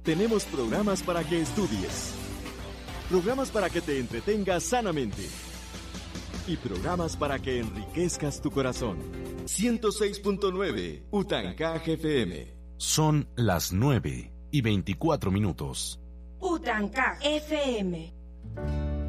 tenemos programas para que estudies, programas para que te entretengas sanamente y programas para que enriquezcas tu corazón. 106.9 Utancaja FM. Son las 9:24. Utancaja FM.